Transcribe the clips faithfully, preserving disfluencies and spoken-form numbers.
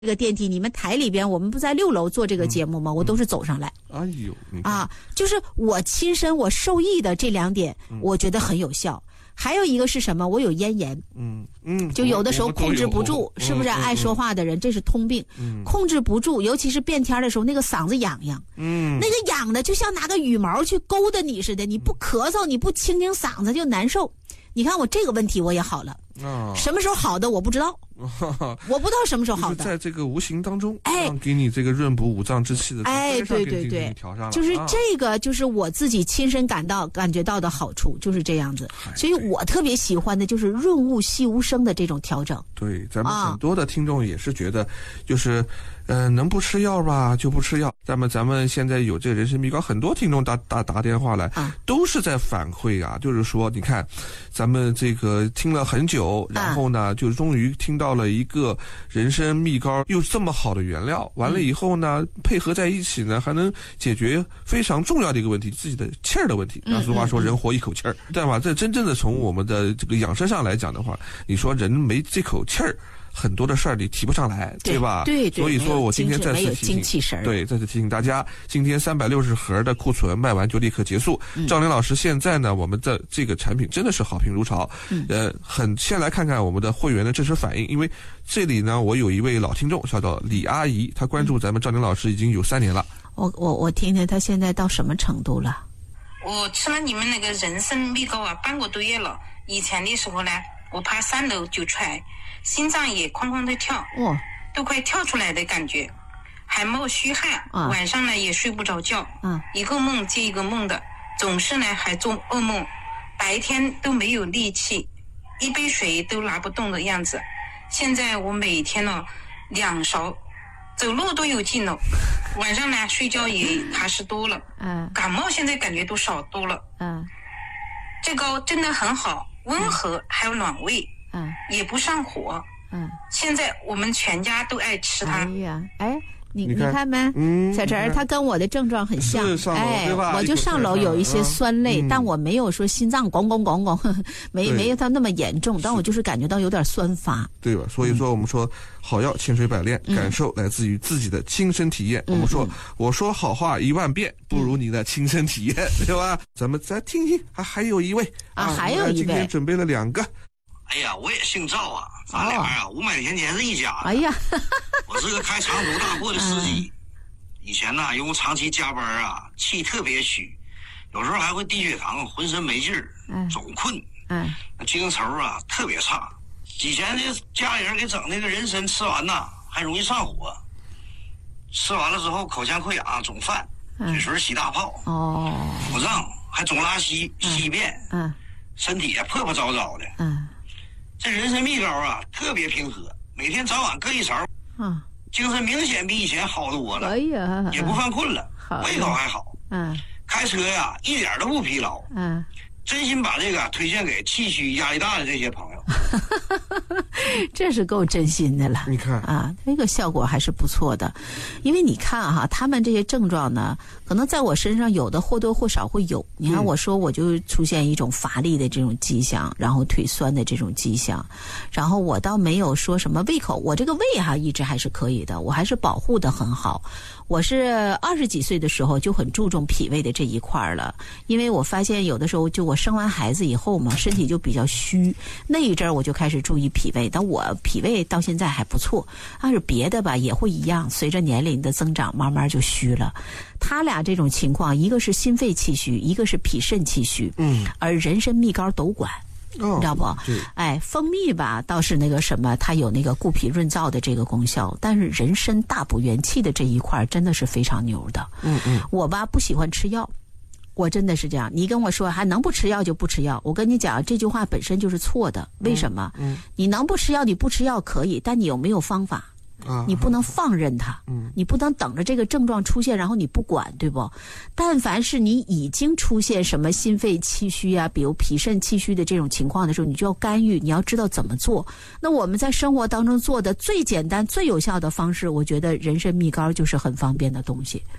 这个电梯，你们台里边，我们不在六楼做这个节目吗？嗯、我都是走上来。 哎呦， 啊，就是我亲身我受益的这两点，嗯、我觉得很有效。还有一个是什么？我有咽炎， 嗯嗯， 就有的时候控制不住，是不是？爱说话的人，这是通病， 嗯， 控制不住，尤其是变天的时候，那个嗓子痒痒， 嗯， 那个痒的就像拿个羽毛去勾搭你似的，你不咳嗽，你不清清嗓子就难受。你看我这个问题我也好了， 啊， 什么时候好的我不知道，我不知道什么时候好的， 就是在这个无形当中， 哎， 给你这个润补五脏之气的， 哎，对对对，就是这个，就是我自己亲身感到感觉到的好处，就是这样子。所以我特别喜欢的就是润物细无声的这种调整。 对，咱们很多的听众也是觉得，就是。呃，能不吃药吧就不吃药。咱们咱们现在有这个人参蜜膏，很多听众打打打电话来， 啊、 都是在反馈啊，就是说，你看，咱们这个听了很久，然后呢，啊、就终于听到了一个人参蜜膏又这么好的原料，完了以后呢，嗯、配合在一起呢，还能解决非常重要的一个问题，自己的气儿的问题。那俗话说，人活一口气儿，对吧？这真正的从我们的这个养生上来讲的话，你说人没这口气儿。很多的事儿你提不上来， 对, 对吧？ 对对。 所以说我今天再次提醒， 精气神对，再次提醒大家，今天三百六十盒的库存卖完就立刻结束。 嗯、 赵林老师，现在呢，我们的这个产品真的是好评如潮。 嗯、 呃，很先来看看我们的会员的真实反应，因为这里呢，我有一位老听众叫做李阿姨，她关注咱们赵林老师已经有三年了。 我我我听听她现在到什么程度了？ 我吃了你们那个人参蜜膏啊，半个多月了。以前的时候呢，我爬三楼就踹。心脏也哐哐的跳， 哦， 都快跳出来的感觉，还冒虚汗， 啊、 晚上呢也睡不着觉， 嗯、 啊，一个梦接一个梦的，总是呢还做噩梦，白天都没有力气，一杯水都拿不动的样子。现在我每天呢两勺，走路都有劲了，晚上呢睡觉也踏实多了， 嗯， 感冒现在感觉都少多了， 嗯， 这膏真的很好，温和、嗯、还有暖胃。 嗯， 也不上火。 嗯， 现在我们全家都爱吃它。 哎呀，哎，你你看, 你看没？ 嗯， 小陈儿他跟我的症状很像，哎，我就上楼有一些酸累， 嗯、 但我没有说心脏咣咣咣咣，没没有他那么严重，但我就是感觉到有点酸乏， 对吧？所以说我们说好药千锤百炼， 嗯、 感受来自于自己的亲身体验。 嗯、 我们说我说好话一万遍，不如你的亲身体验，嗯、对吧？咱们再听听，还还有一位啊，还有一位， 今天准备了两个。 哎呀，我也姓赵啊，咱俩啊五百年前是一家的。 哎呀， 我是个开长途大货的司机，嗯、以前呢因为长期加班啊，气特别虚，有时候还会低血糖，浑身没劲儿， 嗯、 总困， 嗯， 精神啊特别差。以前这家里人给整那个人参吃完呐，还容易上火，吃完了之后口腔溃疡、总犯，嘴唇起大泡， 哦， 腹胀，还总拉稀、稀便， 嗯， 身体也破破糟糟的， 嗯。 这人参蜜膏啊，特别平和，每天早晚各一勺， 啊， 精神明显比以前好多了。 哎呀， 也不犯困了，胃口还好。 嗯， 开车呀，一点都不疲劳。 嗯， 真心把这个推荐给气虚、压力大的这些朋友。 这是够真心的了。 你看啊，这个效果还是不错的，因为你看哈，他们这些症状呢，可能在我身上有的或多或少会有。你看我说我就出现一种乏力的这种迹象，然后腿酸的这种迹象，然后我倒没有说什么胃口，我这个胃哈一直还是可以的，我还是保护的很好。我是二十几岁的时候就很注重脾胃的这一块了，因为我发现有的时候就我生完孩子以后嘛，身体就比较虚，那一阵儿我就开始注意脾胃，但我脾胃到现在还不错，但是别的吧也会一样，随着年龄的增长慢慢就虚了。他俩这种情况，一个是心肺气虚，一个是脾肾气虚， 嗯， 而人参蜜膏都管。 哦、 你知道不？ 对， 哎，蜂蜜吧倒是那个什么，它有那个固脾润燥的这个功效，但是人参大补元气的这一块真的是非常牛的。 嗯嗯， 我吧不喜欢吃药，我真的是这样。你跟我说还能不吃药就不吃药，我跟你讲这句话本身就是错的。为什么？ 嗯，嗯你能不吃药你不吃药可以，但你有没有方法？ 啊， 你不能放任它， 嗯， 你不能等着这个症状出现然后你不管，对不？但凡是你已经出现什么心肺气虚啊，比如脾肾气虚的这种情况的时候，你就要干预，你要知道怎么做。那我们在生活当中做的最简单最有效的方式，我觉得人参蜜膏就是很方便的东西。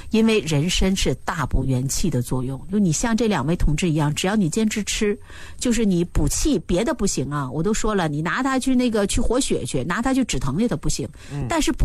因为人参是大补元气的作用。就你像这两位同志一样，只要你坚持吃，就是你补气，别的不行啊。我都说了，你拿它去那个去活血去，拿它去止疼那都不行。嗯、但是补